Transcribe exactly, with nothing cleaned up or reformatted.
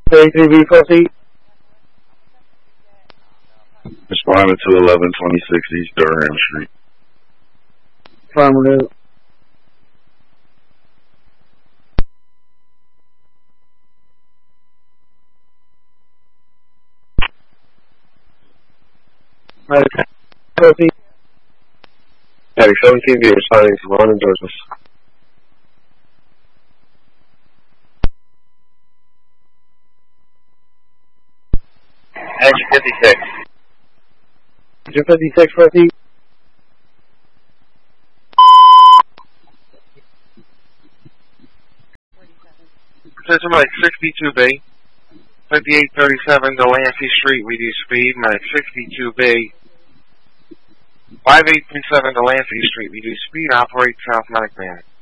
thirty-three B, proceed. Responding to eleven twenty-six East Durham Street. Affirmative. Okay. Proceed. Attic seventeen B, responding to one endorsements. Action fifty-six. Action fifty-six, proceed. Attention Mike sixty-two B. fifty-eight thirty-seven Delancey Street, we do speed. Mike sixty-two B. five eight three seven Delancey Street, we do speed. Operate South Medic Van.